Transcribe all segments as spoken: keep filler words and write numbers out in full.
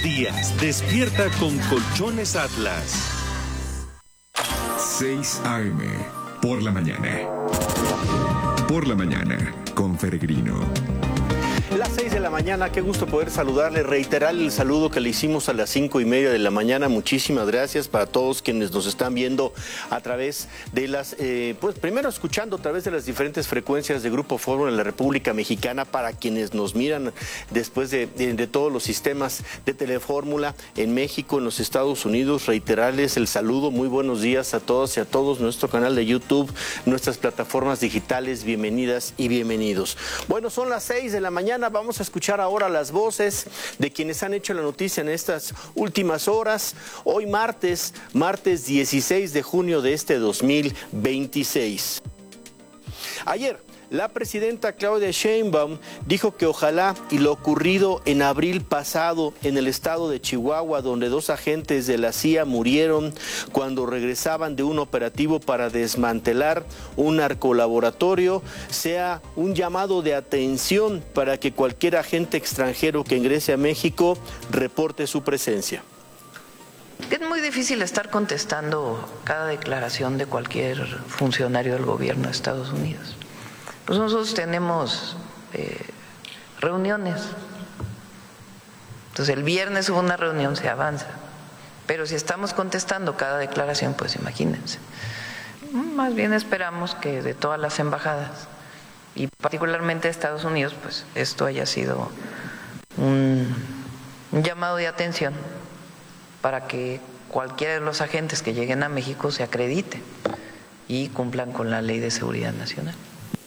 días, despierta con Colchones Atlas. seis a eme, por la mañana. Por la mañana, con Peregrino. Las seis de la mañana, qué gusto poder saludarle, reiterarle el saludo que le hicimos a las cinco y media de la mañana. Muchísimas gracias para todos quienes nos están viendo a través de las, eh, pues primero escuchando a través de las diferentes frecuencias de Grupo Fórmula en la República Mexicana, para quienes nos miran después de, de, de todos los sistemas de Telefórmula en México, en los Estados Unidos. Reiterarles el saludo, muy buenos días a todos y a todos, nuestro canal de YouTube, nuestras plataformas digitales, bienvenidas y bienvenidos. Bueno, son las seis de la mañana. Vamos a escuchar ahora las voces de quienes han hecho la noticia en estas últimas horas. Hoy martes, martes dieciséis de junio de este dos mil veintiséis. Ayer, la presidenta Claudia Sheinbaum dijo que ojalá y lo ocurrido en abril pasado en el estado de Chihuahua, donde dos agentes de la C I A murieron cuando regresaban de un operativo para desmantelar un narcolaboratorio, sea un llamado de atención para que cualquier agente extranjero que ingrese a México reporte su presencia. Es muy difícil estar contestando cada declaración de cualquier funcionario del gobierno de Estados Unidos. Pues nosotros tenemos eh, reuniones. Entonces el viernes hubo una reunión, se avanza. Pero si estamos contestando cada declaración, pues imagínense. Más bien esperamos que de todas las embajadas, y particularmente de Estados Unidos, pues esto haya sido un, un llamado de atención para que cualquiera de los agentes que lleguen a México se acredite y cumplan con la Ley de Seguridad Nacional.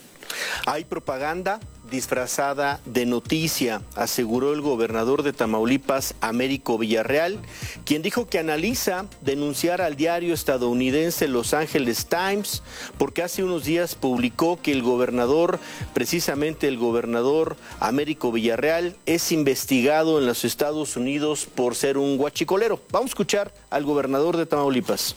Hay propaganda disfrazada de noticia, aseguró el gobernador de Tamaulipas, Américo Villarreal, quien dijo que analiza denunciar al diario estadounidense Los Angeles Times, porque hace unos días publicó que el gobernador, precisamente el gobernador Américo Villarreal, es investigado en los Estados Unidos por ser un guachicolero. Vamos a escuchar al gobernador de Tamaulipas.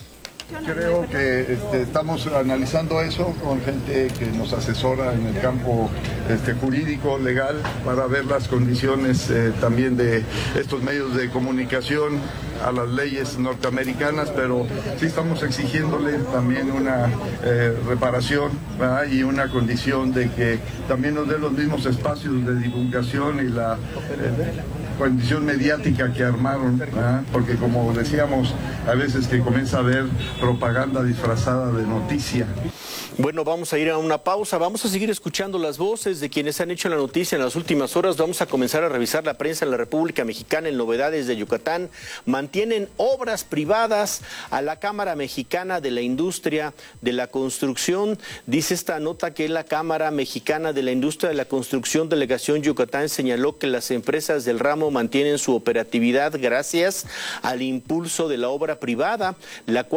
Creo que este, estamos analizando eso con gente que nos asesora en el campo este, jurídico, legal, para ver las condiciones eh, también de estos medios de comunicación a las leyes norteamericanas, pero sí estamos exigiéndole también una eh, reparación, ¿verdad? Y una condición de que también nos dé los mismos espacios de divulgación y la eh, condición mediática que armaron, ¿verdad? Porque como decíamos, a veces que comienza a haber propaganda disfrazada de noticia. Bueno, vamos a ir a una pausa, vamos a seguir escuchando las voces de quienes han hecho la noticia en las últimas horas. Vamos a comenzar a revisar la prensa en la República Mexicana en novedades de Yucatán. Mantienen obras privadas a la Cámara Mexicana de la Industria de la Construcción. Dice esta nota que la Cámara Mexicana de la Industria de la Construcción, Delegación Yucatán, señaló que las empresas del ramo mantienen su operatividad gracias al impulso de la obra privada, la cual